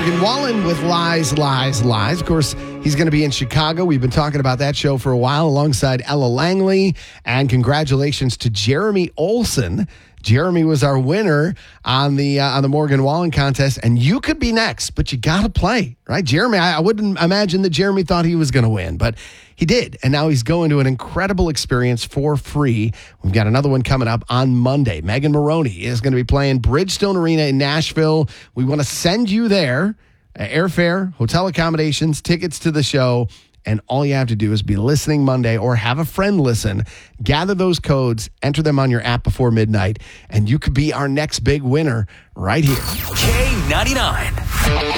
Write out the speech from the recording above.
Morgan Wallen with Lies, Lies, Lies. Of course, he's going to be in Chicago. We've been talking about that show for a while alongside Ella Langley. And congratulations to Jeremy Olson. Jeremy was our winner on the Morgan Wallen contest, and you could be next, but you got to play, right? Jeremy, I wouldn't imagine that Jeremy thought he was going to win, but he did, and now he's going to an incredible experience for free. We've got another one coming up on Monday. Megan Maroney is going to be playing Bridgestone Arena in Nashville. We want to send you there. Airfare, hotel accommodations, tickets to the show. And all you have to do is be listening Monday or have a friend listen. Gather those codes, enter them on your app before midnight, and you could be our next big winner right here. K99.